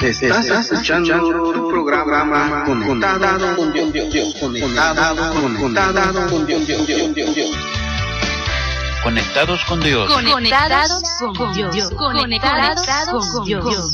Estás escuchando tu programa Conectado con Dios. Conectado con Dios. Conectados con Dios. Conectados con Dios. Conectados con Dios.